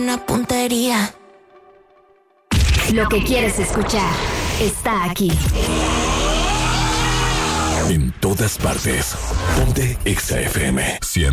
una puntería. Lo que quieres escuchar está aquí. En todas partes. Ponte Exa FM.